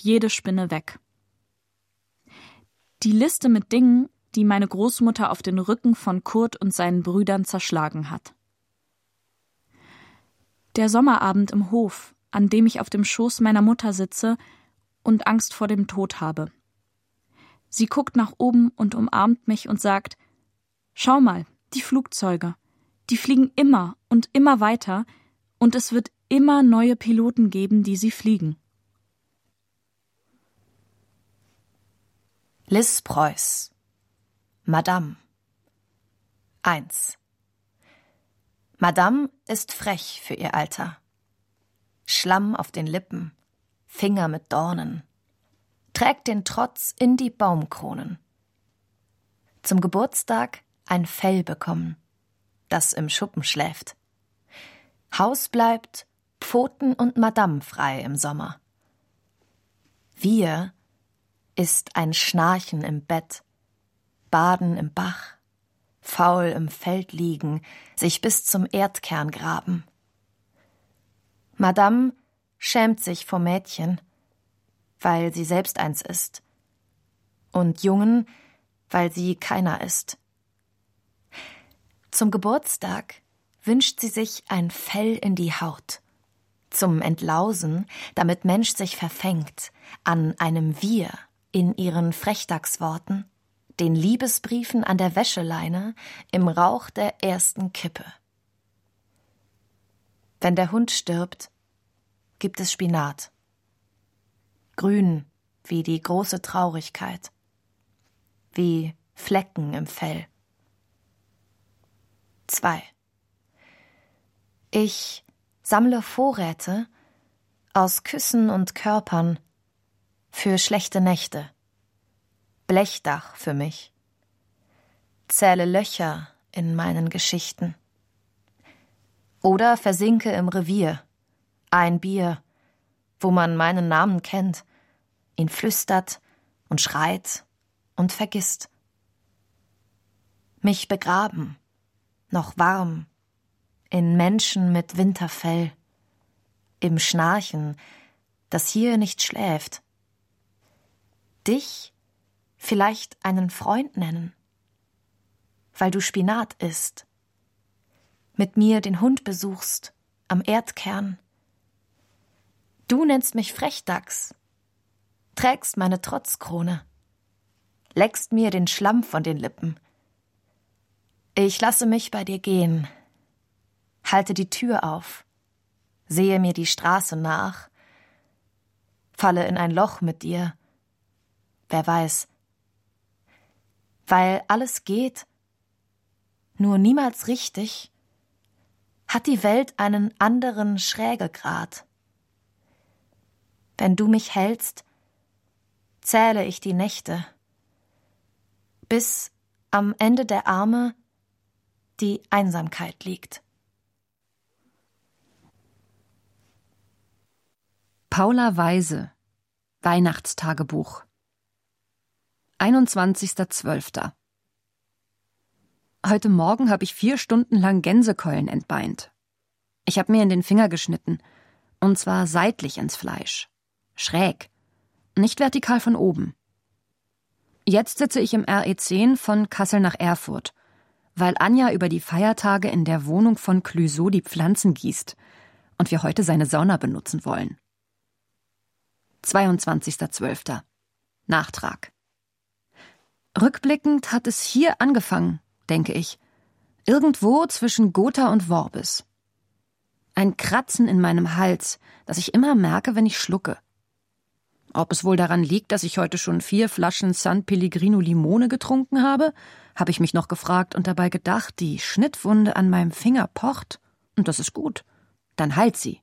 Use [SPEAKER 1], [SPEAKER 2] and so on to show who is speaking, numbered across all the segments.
[SPEAKER 1] jede Spinne weg. Die Liste mit Dingen, die meine Großmutter auf den Rücken von Kurt und seinen Brüdern zerschlagen hat. Der Sommerabend im Hof, an dem ich auf dem Schoß meiner Mutter sitze und Angst vor dem Tod habe. Sie guckt nach oben und umarmt mich und sagt: Schau mal, die Flugzeuge, die fliegen immer und immer weiter und es wird immer neue Piloten geben, die sie fliegen.
[SPEAKER 2] Liz Preuß, Madame. 1. Madame ist frech für ihr Alter. Schlamm auf den Lippen, Finger mit Dornen. Trägt den Trotz in die Baumkronen. Zum Geburtstag ein Fell bekommen, das im Schuppen schläft. Haus bleibt, Pfoten und Madame frei im Sommer. Wir ist ein Schnarchen im Bett, Baden im Bach, faul im Feld liegen, sich bis zum Erdkern graben. Madame schämt sich vor Mädchen, weil sie selbst eins ist, und Jungen, weil sie keiner ist. Zum Geburtstag wünscht sie sich ein Fell in die Haut, zum Entlausen, damit Mensch sich verfängt an einem Wir in ihren Frechdachsworten, den Liebesbriefen an der Wäscheleine, im Rauch der ersten Kippe. Wenn der Hund stirbt, gibt es Spinat. Grün wie die große Traurigkeit, wie Flecken im Fell. 2. Ich sammle Vorräte aus Küssen und Körpern für schlechte Nächte. Blechdach für mich. Zähle Löcher in meinen Geschichten. Oder versinke im Revier. Ein Bier, wo man meinen Namen kennt, ihn flüstert und schreit und vergisst. Mich begraben, noch warm, in Menschen mit Winterfell, im Schnarchen, das hier nicht schläft. Dich vielleicht einen Freund nennen, weil du Spinat isst, mit mir den Hund besuchst am Erdkern. Du nennst mich Frechdachs, trägst meine Trotzkrone, leckst mir den Schlamm von den Lippen. Ich lasse mich bei dir gehen, halte die Tür auf, sehe mir die Straße nach, falle in ein Loch mit dir, wer weiß. Weil alles geht, nur niemals richtig, hat die Welt einen anderen Schrägegrad. Wenn du mich hältst, zähle ich die Nächte, bis am Ende der Arme die Einsamkeit liegt.
[SPEAKER 3] Paula Weise, Weihnachtstagebuch. 21.12. Heute Morgen habe ich 4 Stunden lang Gänsekeulen entbeint. Ich habe mir in den Finger geschnitten, und zwar seitlich ins Fleisch. Schräg, nicht vertikal von oben. Jetzt sitze ich im RE10 von Kassel nach Erfurt, weil Anja über die Feiertage in der Wohnung von Clüso die Pflanzen gießt und wir heute seine Sauna benutzen wollen. 22.12. Nachtrag. Rückblickend hat es hier angefangen, denke ich. Irgendwo zwischen Gotha und Worbis. Ein Kratzen in meinem Hals, das ich immer merke, wenn ich schlucke. Ob es wohl daran liegt, dass ich heute schon 4 Flaschen San Pellegrino Limone getrunken habe ich mich noch gefragt und dabei gedacht, die Schnittwunde an meinem Finger pocht. Und das ist gut. Dann heilt sie.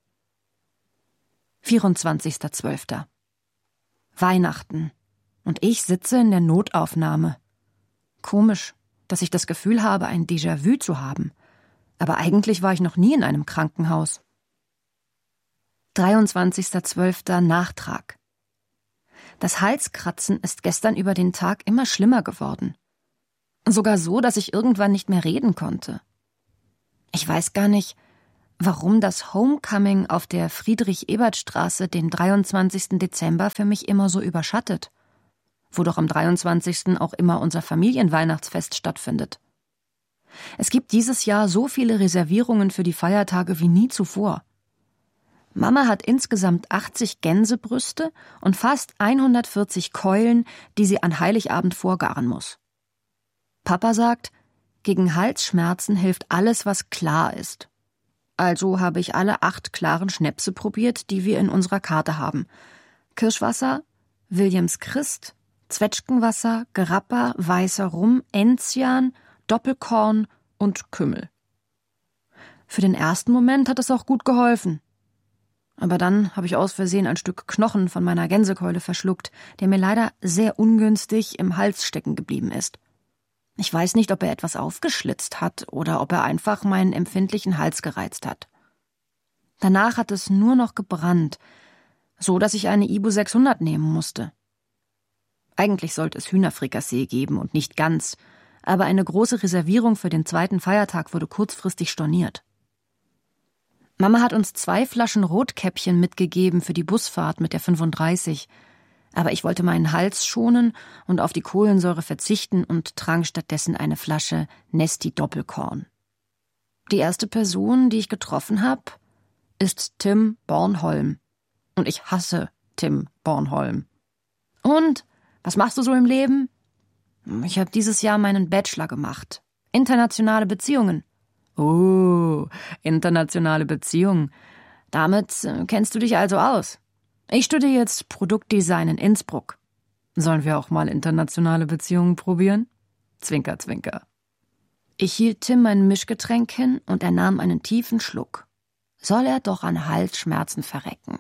[SPEAKER 3] 24.12. Weihnachten. Und ich sitze in der Notaufnahme. Komisch, dass ich das Gefühl habe, ein Déjà-vu zu haben. Aber eigentlich war ich noch nie in einem Krankenhaus. 23.12. Nachtrag. Das Halskratzen ist gestern über den Tag immer schlimmer geworden. Sogar so, dass ich irgendwann nicht mehr reden konnte. Ich weiß gar nicht, warum das Homecoming auf der Friedrich-Ebert-Straße den 23. Dezember für mich immer so überschattet, wo doch am 23. auch immer unser Familienweihnachtsfest stattfindet. Es gibt dieses Jahr so viele Reservierungen für die Feiertage wie nie zuvor. Mama hat insgesamt 80 Gänsebrüste und fast 140 Keulen, die sie an Heiligabend vorgaren muss. Papa sagt, gegen Halsschmerzen hilft alles, was klar ist. Also habe ich alle 8 klaren Schnäpse probiert, die wir in unserer Karte haben. Kirschwasser, Williams Christ, Zwetschgenwasser, Grappa, weißer Rum, Enzian, Doppelkorn und Kümmel. Für den ersten Moment hat es auch gut geholfen. Aber dann habe ich aus Versehen ein Stück Knochen von meiner Gänsekeule verschluckt, der mir leider sehr ungünstig im Hals stecken geblieben ist. Ich weiß nicht, ob er etwas aufgeschlitzt hat oder ob er einfach meinen empfindlichen Hals gereizt hat. Danach hat es nur noch gebrannt, so dass ich eine Ibu 600 nehmen musste. Eigentlich sollte es Hühnerfrikassee geben und nicht Gans, aber eine große Reservierung für den 2. Feiertag wurde kurzfristig storniert. Mama hat uns 2 Flaschen Rotkäppchen mitgegeben für die Busfahrt mit der 35, aber ich wollte meinen Hals schonen und auf die Kohlensäure verzichten und trank stattdessen eine Flasche Nesti Doppelkorn. Die erste Person, die ich getroffen habe, ist Tim Bornholm. Und ich hasse Tim Bornholm. Und, was machst du so im Leben? Ich habe dieses Jahr meinen Bachelor gemacht. Internationale Beziehungen. Oh, internationale Beziehungen. Damit kennst du dich also aus. Ich studiere jetzt Produktdesign in Innsbruck. Sollen wir auch mal internationale Beziehungen probieren? Zwinker, zwinker. Ich hielt Tim mein Mischgetränk hin und er nahm einen tiefen Schluck. Soll er doch an Halsschmerzen verrecken.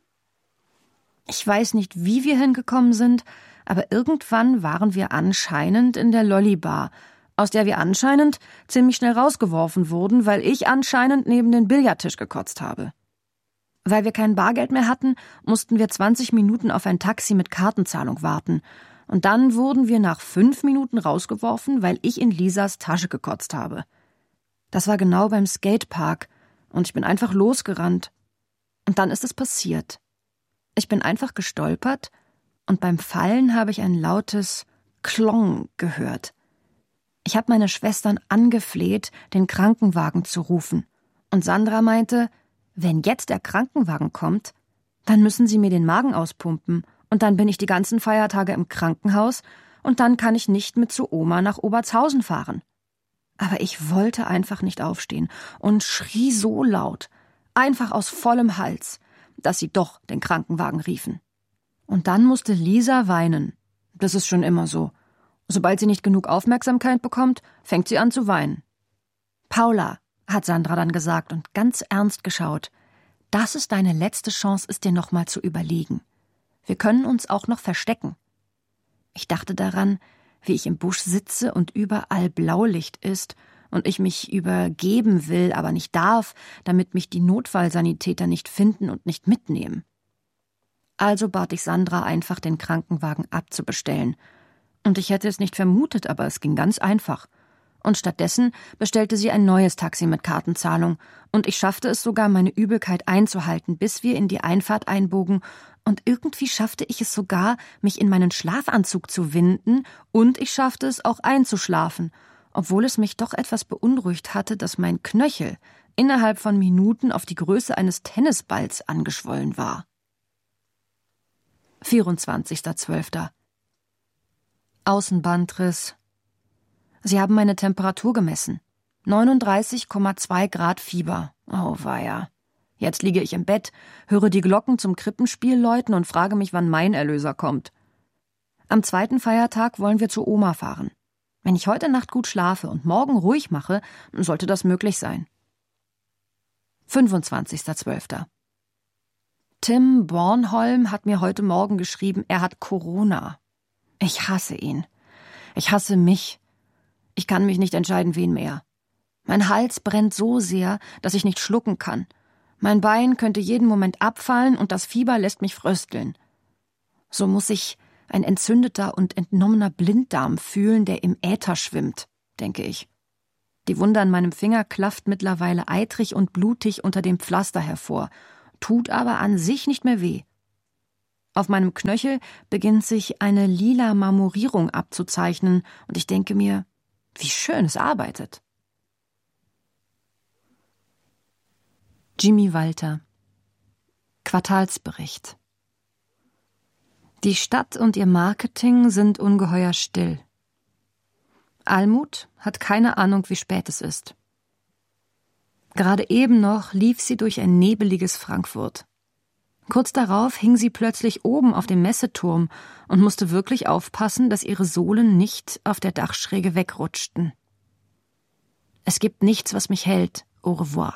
[SPEAKER 3] Ich weiß nicht, wie wir hingekommen sind, aber irgendwann waren wir anscheinend in der Lollibar, aus der wir anscheinend ziemlich schnell rausgeworfen wurden, weil ich anscheinend neben den Billardtisch gekotzt habe. Weil wir kein Bargeld mehr hatten, mussten wir 20 Minuten auf ein Taxi mit Kartenzahlung warten. Und dann wurden wir nach 5 Minuten rausgeworfen, weil ich in Lisas Tasche gekotzt habe. Das war genau beim Skatepark und ich bin einfach losgerannt. Und dann ist es passiert. Ich bin einfach gestolpert und beim Fallen habe ich ein lautes Klong gehört. Ich habe meine Schwestern angefleht, den Krankenwagen zu rufen. Und Sandra meinte, wenn jetzt der Krankenwagen kommt, dann müssen sie mir den Magen auspumpen und dann bin ich die ganzen Feiertage im Krankenhaus und dann kann ich nicht mit zu Oma nach Obertshausen fahren. Aber ich wollte einfach nicht aufstehen und schrie so laut, einfach aus vollem Hals, dass sie doch den Krankenwagen riefen. Und dann musste Lisa weinen. Das ist schon immer so. Sobald sie nicht genug Aufmerksamkeit bekommt, fängt sie an zu weinen. Paula, hat Sandra dann gesagt und ganz ernst geschaut, das ist deine letzte Chance, es dir nochmal zu überlegen. Wir können uns auch noch verstecken. Ich dachte daran, wie ich im Busch sitze und überall Blaulicht ist und ich mich übergeben will, aber nicht darf, damit mich die Notfallsanitäter nicht finden und nicht mitnehmen. Also bat ich Sandra einfach, den Krankenwagen abzubestellen. Und ich hätte es nicht vermutet, aber es ging ganz einfach. Und stattdessen bestellte sie ein neues Taxi mit Kartenzahlung und ich schaffte es sogar, meine Übelkeit einzuhalten, bis wir in die Einfahrt einbogen und irgendwie schaffte ich es sogar, mich in meinen Schlafanzug zu winden und ich schaffte es auch einzuschlafen, obwohl es mich doch etwas beunruhigt hatte, dass mein Knöchel innerhalb von Minuten auf die Größe eines Tennisballs angeschwollen war. 24.12. Außenbandriss. Sie haben meine Temperatur gemessen. 39,2 Grad Fieber. Oh weia. Jetzt liege ich im Bett, höre die Glocken zum Krippenspiel läuten und frage mich, wann mein Erlöser kommt. Am 2. Feiertag wollen wir zu Oma fahren. Wenn ich heute Nacht gut schlafe und morgen ruhig mache, sollte das möglich sein. 25.12. Tim Bornholm hat mir heute Morgen geschrieben, er hat Corona. Ich hasse ihn. Ich hasse mich. Ich kann mich nicht entscheiden, wen mehr. Mein Hals brennt so sehr, dass ich nicht schlucken kann. Mein Bein könnte jeden Moment abfallen und das Fieber lässt mich frösteln. So muss ich ein entzündeter und entnommener Blinddarm fühlen, der im Äther schwimmt, denke ich. Die Wunde an meinem Finger klafft mittlerweile eitrig und blutig unter dem Pflaster hervor, tut aber an sich nicht mehr weh. Auf meinem Knöchel beginnt sich eine lila Marmorierung abzuzeichnen und ich denke mir, wie schön es arbeitet. Jimmy Walter. Quartalsbericht. Die Stadt und ihr Marketing sind ungeheuer still. Almut hat keine Ahnung, wie spät es ist. Gerade eben noch lief sie durch ein nebeliges Frankfurt. Kurz darauf hing sie plötzlich oben auf dem Messeturm und musste wirklich aufpassen, dass ihre Sohlen nicht auf der Dachschräge wegrutschten. Es gibt nichts, was mich hält. Au revoir.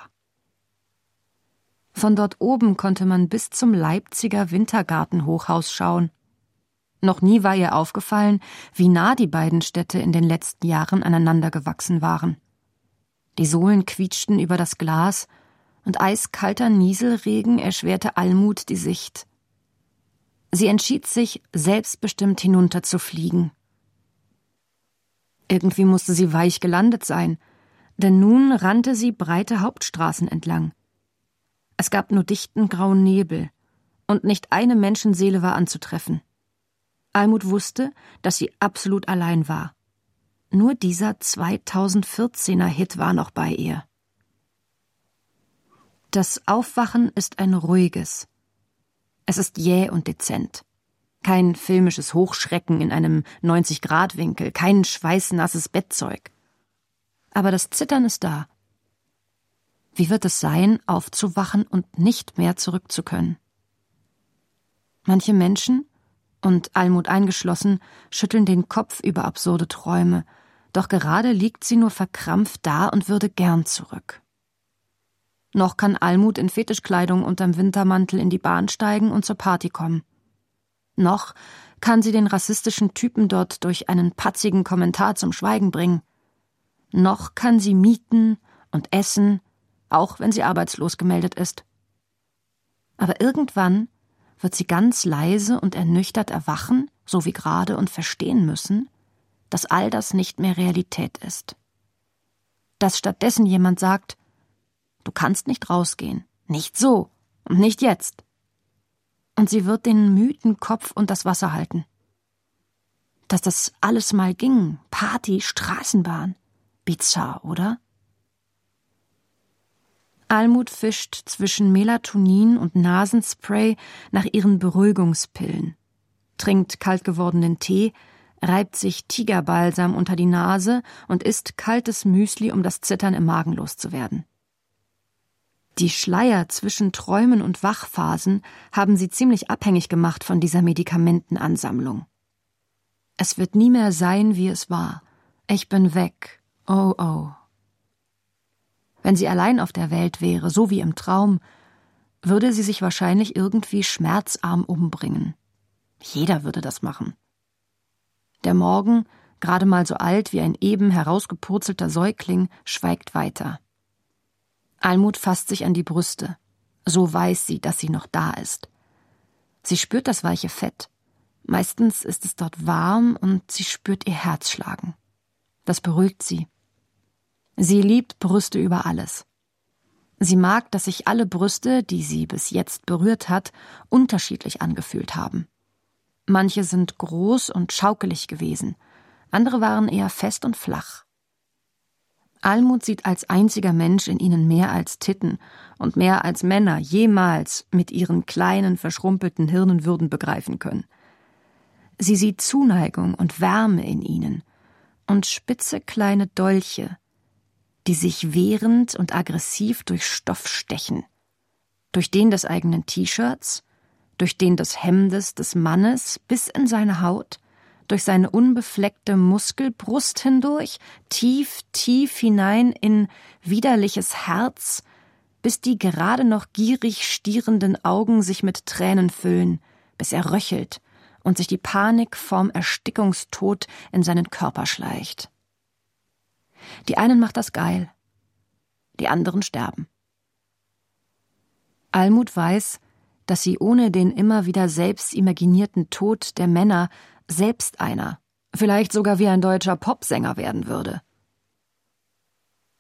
[SPEAKER 3] Von dort oben konnte man bis zum Leipziger Wintergartenhochhaus schauen. Noch nie war ihr aufgefallen, wie nah die beiden Städte in den letzten Jahren aneinander gewachsen waren. Die Sohlen quietschten über das Glas, und eiskalter Nieselregen erschwerte Almut die Sicht. Sie entschied sich, selbstbestimmt hinunterzufliegen. Irgendwie musste sie weich gelandet sein, denn nun rannte sie breite Hauptstraßen entlang. Es gab nur dichten grauen Nebel, und nicht eine Menschenseele war anzutreffen. Almut wusste, dass sie absolut allein war. Nur dieser 2014er-Hit war noch bei ihr. Das Aufwachen ist ein ruhiges. Es ist jäh und dezent. Kein filmisches Hochschrecken in einem 90-Grad-Winkel, kein schweißnasses Bettzeug. Aber das Zittern ist da. Wie wird es sein, aufzuwachen und nicht mehr zurück zu können? Manche Menschen, und Almut eingeschlossen, schütteln den Kopf über absurde Träume, doch gerade liegt sie nur verkrampft da und würde gern zurück. Noch kann Almut in Fetischkleidung unterm Wintermantel in die Bahn steigen und zur Party kommen. Noch kann sie den rassistischen Typen dort durch einen patzigen Kommentar zum Schweigen bringen. Noch kann sie mieten und essen, auch wenn sie arbeitslos gemeldet ist. Aber irgendwann wird sie ganz leise und ernüchtert erwachen, so wie gerade, und verstehen müssen, dass all das nicht mehr Realität ist. Dass stattdessen jemand sagt, du kannst nicht rausgehen, nicht so und nicht jetzt. Und sie wird den müden Kopf und das Wasser halten. Dass das alles mal ging, Party, Straßenbahn, bizarr, oder? Almut fischt zwischen Melatonin und Nasenspray nach ihren Beruhigungspillen, trinkt kalt gewordenen Tee, reibt sich Tigerbalsam unter die Nase und isst kaltes Müsli, um das Zittern im Magen loszuwerden. Die Schleier zwischen Träumen und Wachphasen haben sie ziemlich abhängig gemacht von dieser Medikamentenansammlung. Es wird nie mehr sein, wie es war. Ich bin weg. Oh, oh. Wenn sie allein auf der Welt wäre, so wie im Traum, würde sie sich wahrscheinlich irgendwie schmerzarm umbringen. Jeder würde das machen. Der Morgen, gerade mal so alt wie ein eben herausgepurzelter Säugling, schweigt weiter. Almut fasst sich an die Brüste. So weiß sie, dass sie noch da ist. Sie spürt das weiche Fett. Meistens ist es dort warm und sie spürt ihr Herz schlagen. Das beruhigt sie. Sie liebt Brüste über alles. Sie mag, dass sich alle Brüste, die sie bis jetzt berührt hat, unterschiedlich angefühlt haben. Manche sind groß und schaukelig gewesen, andere waren eher fest und flach. Almut sieht als einziger Mensch in ihnen mehr als Titten und mehr als Männer jemals mit ihren kleinen, verschrumpelten Hirnen würden begreifen können. Sie sieht Zuneigung und Wärme in ihnen und spitze kleine Dolche, die sich wehrend und aggressiv durch Stoff stechen. Durch den des eigenen T-Shirts, durch den des Hemdes des Mannes bis in seine Haut, durch seine unbefleckte Muskelbrust hindurch, tief, tief hinein in widerliches Herz, bis die gerade noch gierig stierenden Augen sich mit Tränen füllen, bis er röchelt und sich die Panik vorm Erstickungstod in seinen Körper schleicht. Die einen macht das geil, die anderen sterben. Almut weiß, dass sie ohne den immer wieder selbst imaginierten Tod der Männer selbst einer, vielleicht sogar wie ein deutscher Popsänger werden würde.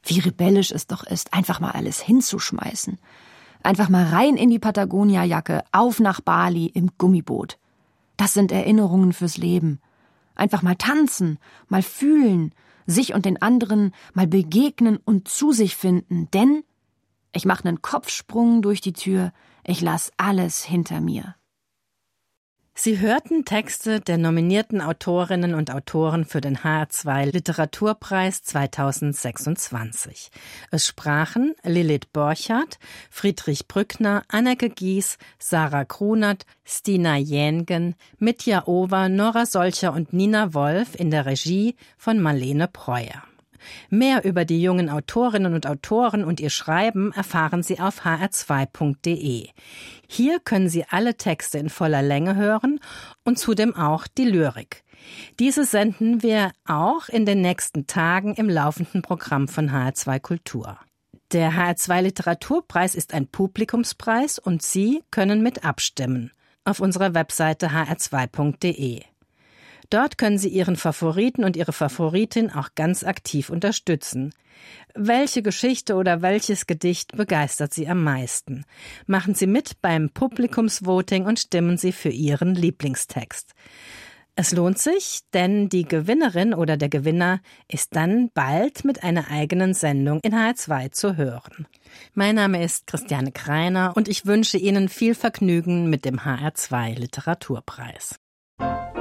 [SPEAKER 3] Wie rebellisch es doch ist, einfach mal alles hinzuschmeißen. Einfach mal rein in die Patagonia-Jacke, auf nach Bali im Gummiboot. Das sind Erinnerungen fürs Leben. Einfach mal tanzen, mal fühlen, sich und den anderen mal begegnen und zu sich finden. Denn ich mache einen Kopfsprung durch die Tür, ich lass alles hinter mir.
[SPEAKER 4] Sie hörten Texte der nominierten Autorinnen und Autoren für den HR2 Literaturpreis 2026. Es sprachen Lilith Borchardt, Friedrich Brückner, Anneke Gies, Sarah Grunert, Stina Jähngen, Mitja Over, Nora Solcher und Nina Wolf in der Regie von Marlene Breuer. Mehr über die jungen Autorinnen und Autoren und ihr Schreiben erfahren Sie auf hr2.de. Hier können Sie alle Texte in voller Länge hören und zudem auch die Lyrik. Diese senden wir auch in den nächsten Tagen im laufenden Programm von HR2 Kultur. Der HR2 Literaturpreis ist ein Publikumspreis und Sie können mit abstimmen auf unserer Webseite hr2.de. Dort können Sie Ihren Favoriten und Ihre Favoritin auch ganz aktiv unterstützen. Welche Geschichte oder welches Gedicht begeistert Sie am meisten? Machen Sie mit beim Publikumsvoting und stimmen Sie für Ihren Lieblingstext. Es lohnt sich, denn die Gewinnerin oder der Gewinner ist dann bald mit einer eigenen Sendung in HR2 zu hören. Mein Name ist Christiane Kreiner und ich wünsche Ihnen viel Vergnügen mit dem HR2 Literaturpreis.